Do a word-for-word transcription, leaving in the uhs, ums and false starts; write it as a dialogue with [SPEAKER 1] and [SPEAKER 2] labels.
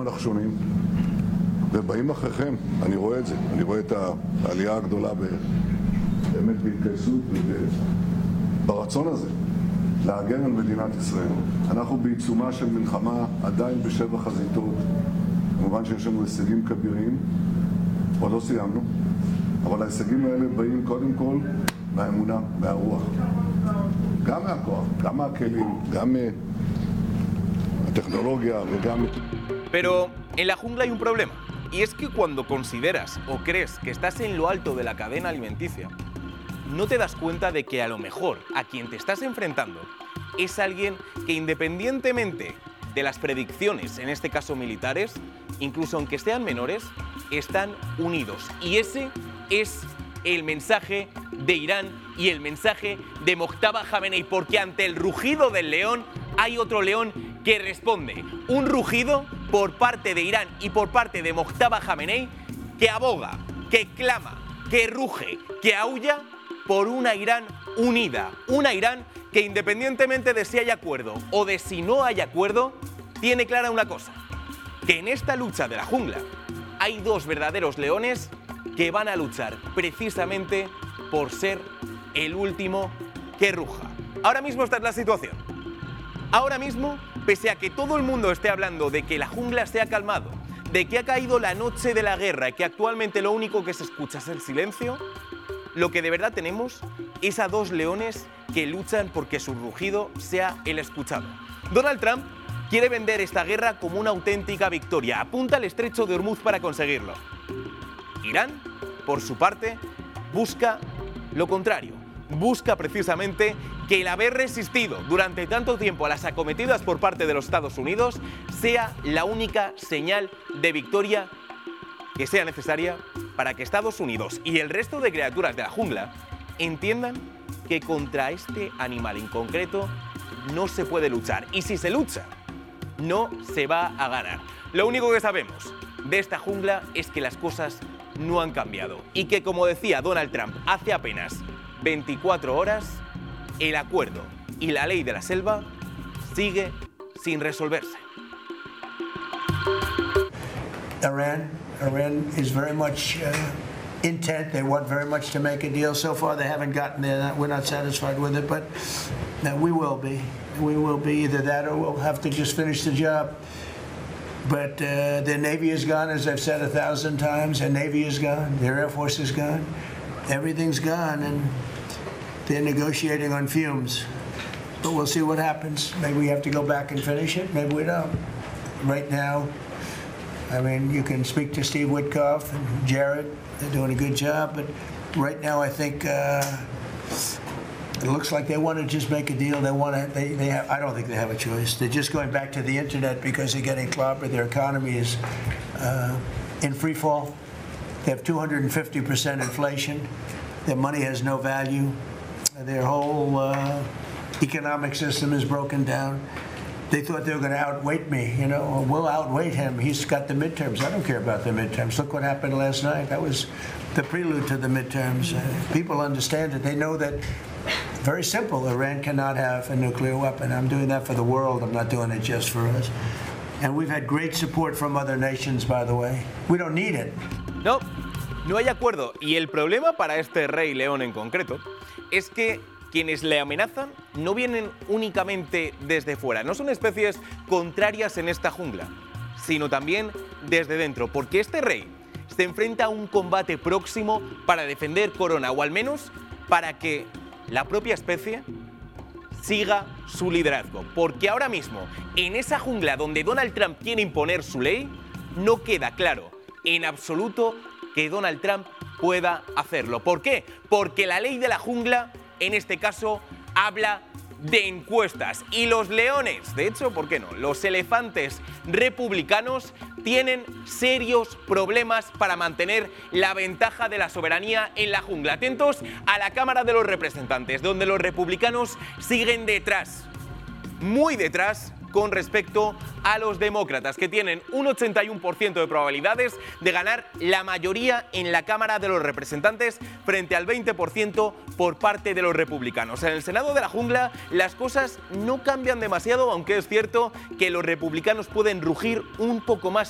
[SPEAKER 1] הנחשונים, ובאים אחריכם, אני רואה את זה, אני רואה את העלייה הגדולה באמת בהתגייסות וברצון הזה להגן על מדינת ישראל. אנחנו בעיצומה של מלחמה עדיין בשבע חזיתות, כמובן שיש לנו הישגים כבירים, עוד לא סיימנו, אבל ההישגים האלה באים קודם כל מהאמונה, מהרוח, גם מהכוח, גם מהכלים, גם מהטכנולוגיה וגם...
[SPEAKER 2] Pero en la jungla hay un problema, y es que cuando consideras o crees que estás en lo alto de la cadena alimenticia, no te das cuenta de que a lo mejor a quien te estás enfrentando es alguien que, independientemente de las predicciones, en este caso militares, incluso aunque sean menores, están unidos. Y ese es el mensaje de Irán y el mensaje de Mojtaba Jamenei, porque ante el rugido del león hay otro león que responde. Un rugido por parte de Irán y por parte de Mojtaba Jamenei que aboga, que clama, que ruge, que aúlla por una Irán unida. Una Irán que, independientemente de si hay acuerdo o de si no hay acuerdo, tiene clara una cosa: que en esta lucha de la jungla hay dos verdaderos leones que van a luchar precisamente por ser el último que ruja. Ahora mismo esta es la situación. Ahora mismo, pese a que todo el mundo esté hablando de que la jungla se ha calmado, de que ha caído la noche de la guerra y que actualmente lo único que se escucha es el silencio, lo que de verdad tenemos es a dos leones que luchan porque su rugido sea el escuchado. Donald Trump quiere vender esta guerra como una auténtica victoria. Apunta al estrecho de Hormuz para conseguirlo. Irán, por su parte, busca lo contrario. Busca precisamente que el haber resistido durante tanto tiempo a las acometidas por parte de los Estados Unidos sea la única señal de victoria que sea necesaria para que Estados Unidos y el resto de criaturas de la jungla entiendan que contra este animal en concreto no se puede luchar. Y si se lucha, no se va a ganar. Lo único que sabemos de esta jungla es que las cosas no han cambiado y que, como decía Donald Trump hace apenas veinticuatro horas, el acuerdo y la ley de la selva sigue sin resolverse.
[SPEAKER 3] Iran, Iran is very much uh, intent. They want very much to make a deal. So far, they haven't gotten there. We're not satisfied with it, but no, we will be. We will be either that or we'll have to just finish the job. But uh, their Navy is gone, as I've said a thousand times. Their Navy is gone. Their Air Force is gone. Everything's gone, and they're negotiating on fumes. But we'll see what happens. Maybe we have to go back and finish it. Maybe we don't. Right now, I mean, you can speak to Steve Witkoff and Jared. They're doing a good job. But right now, I think uh, it looks like they want to just make a deal. They want to. They, they have, I don't think they have a choice. They're just going back to the internet because they're getting clobbered. Their economy is uh, in free fall. They have two hundred fifty percent inflation. Their money has no value. Their whole uh, economic system is broken down. They thought they were going to outweight me, you know. We'll outweight him. He's got the midterms. I don't care about the midterms. Look what happened last night. That was the prelude to the midterms. Uh, people understand it. They know that, very simple, Iran cannot have a nuclear weapon. I'm doing that for the world. I'm not doing it just for us. And we've had great support from other nations, by the way. We don't need it.
[SPEAKER 2] No, no hay acuerdo. Y el problema para este rey león en concreto es que quienes le amenazan no vienen únicamente desde fuera, no son especies contrarias en esta jungla, sino también desde dentro, porque este rey se enfrenta a un combate próximo para defender Corona, o al menos para que la propia especie siga su liderazgo, porque ahora mismo, en esa jungla donde Donald Trump quiere imponer su ley, no queda claro en absoluto que Donald Trump pueda hacerlo. ¿Por qué? Porque la ley de la jungla, en este caso, habla de encuestas. Y los leones, de hecho, ¿por qué no? Los elefantes republicanos tienen serios problemas para mantener la ventaja de la soberanía en la jungla. Atentos a la Cámara de los Representantes, donde los republicanos siguen detrás, muy detrás, con respecto a los demócratas, que tienen un ochenta y uno por ciento de probabilidades de ganar la mayoría en la Cámara de los Representantes frente al veinte por ciento por parte de los republicanos. En el Senado de la jungla las cosas no cambian demasiado, aunque es cierto que los republicanos pueden rugir un poco más